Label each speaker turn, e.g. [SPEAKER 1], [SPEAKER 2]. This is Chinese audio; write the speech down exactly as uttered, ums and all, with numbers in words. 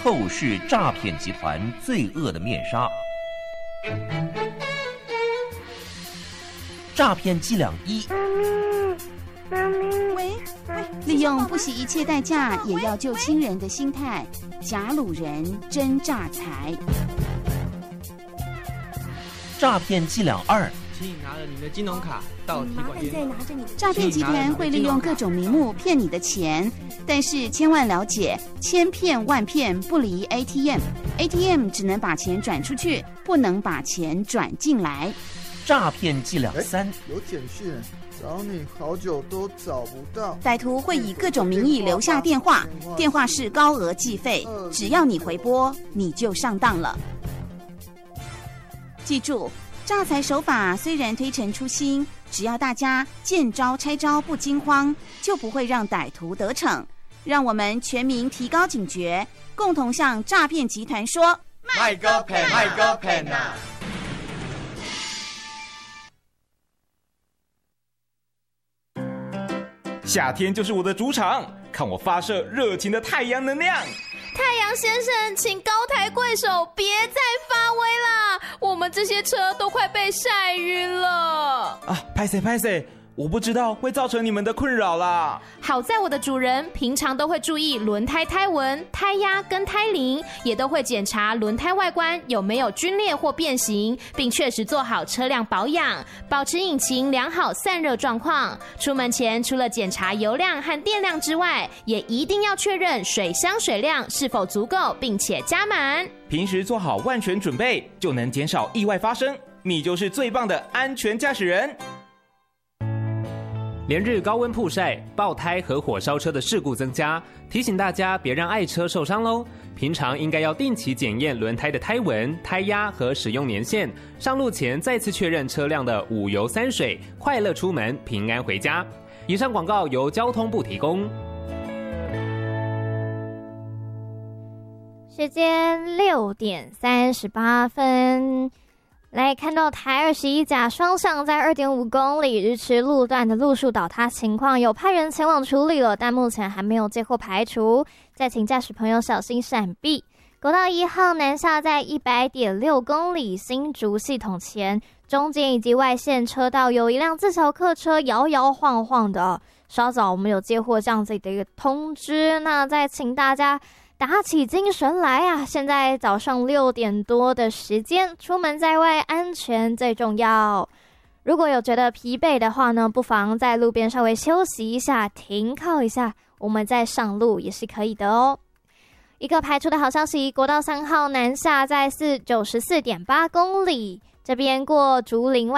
[SPEAKER 1] 透视诈骗集团罪恶的面纱。诈骗伎俩一。
[SPEAKER 2] 喂，利用不惜一切代价也要救亲人的心态，假掳人真诈财。
[SPEAKER 1] 诈骗伎俩二。
[SPEAKER 3] 请你拿着你的金融卡到提款机。
[SPEAKER 2] 诈骗集团会利用各种名目骗你的钱，但是千万了解，千骗万骗不离 A T M。A T M 只能把钱转出去，不能把钱转进来。
[SPEAKER 1] 诈骗伎俩三。
[SPEAKER 4] 有简讯，找你好久都找不到。
[SPEAKER 2] 歹徒会以各种名义留下电话，电话是高额计费，只要你回拨，你就上当了。记住，诈财手法虽然推陈出新，只要大家见招拆招不惊慌，就不会让歹徒得逞。让我们全民提高警觉，共同向诈骗集团说：
[SPEAKER 5] 卖个骗，卖个骗啊！
[SPEAKER 6] 夏天就是我的主场，看我发射热情的太阳能量。
[SPEAKER 7] 太阳先生，请高抬贵手，别再发威啦！我们这些车都快被晒晕了。
[SPEAKER 6] 啊，拍谁拍谁，我不知道会造成你们的困扰啦。
[SPEAKER 7] 好在我的主人平常都会注意轮胎胎纹、胎压跟胎龄，也都会检查轮胎外观有没有皲裂或变形，并确实做好车辆保养，保持引擎良好散热状况。出门前除了检查油量和电量之外，也一定要确认水箱水量是否足够，并且加满。
[SPEAKER 6] 平时做好万全准备，就能减少意外发生。你就是最棒的安全驾驶人。
[SPEAKER 8] 连日高温曝晒、爆胎和火烧车的事故增加，提醒大家别让爱车受伤喽。平常应该要定期检验轮胎的胎纹、胎压和使用年限，上路前再次确认车辆的五油三水，快乐出门，平安回家。以上广告由交通部提供。
[SPEAKER 9] 时间六点三十八分。来看到台二十一甲双向在 二点五公里日池路段的路树倒塌情况，有派人前往处理了，但目前还没有接获排除，再请驾驶朋友小心闪避。国道一号南下在 一百点六公里新竹系统前，中间以及外线车道有一辆自小客车摇摇晃晃的，稍早我们有接获这样子的一个通知，那再请大家打起精神来啊！现在早上六点多的时间，出门在外安全最重要。如果有觉得疲惫的话呢，不妨在路边稍微休息一下，停靠一下，我们再上路也是可以的哦。一个排除的好消息，国道三号南下在 九十四点八公里，这边过竹林外